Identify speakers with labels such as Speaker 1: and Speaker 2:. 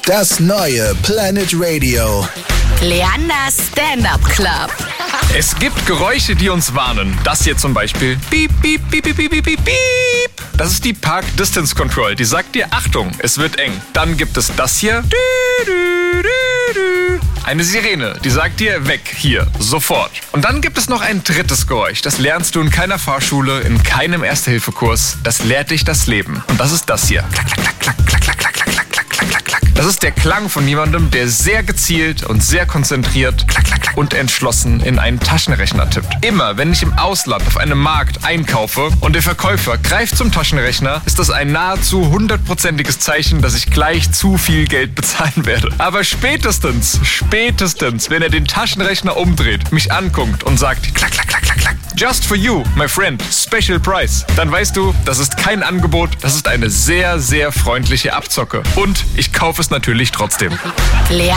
Speaker 1: Das neue Planet Radio.
Speaker 2: Leanders Stand-Up Club.
Speaker 3: Es gibt Geräusche, die uns warnen. Das hier zum Beispiel. Piep, piep, piep, piep, piep, piep, piep. Das ist die Park Distance Control. Die sagt dir, Achtung, es wird eng. Dann gibt es das hier. Eine Sirene, die sagt dir, weg, hier, sofort. Und dann gibt es noch ein drittes Geräusch. Das lernst du in keiner Fahrschule, in keinem Erste-Hilfe-Kurs. Das lehrt dich das Leben. Und das ist das hier. Klack, klack, klack, klack, klack, klack, klack, klack, klack, klack, klack, klack. Das ist der Klang von jemandem, der sehr gezielt und sehr konzentriert klack, klack, klack, und entschlossen in einen Taschenrechner tippt. Immer, wenn ich im Ausland auf einem Markt einkaufe und der Verkäufer greift zum Taschenrechner, ist das ein nahezu 100%iges Zeichen, dass ich gleich zu viel Geld bezahlen werde. Aber spätestens, wenn er den Taschenrechner umdreht, mich anguckt und sagt, klack, klack, klack, klack, klack, just for you, my friend, special price, dann weißt du, das ist kein Angebot, das ist eine sehr, sehr freundliche Abzocke. Und ich kaufe es natürlich trotzdem.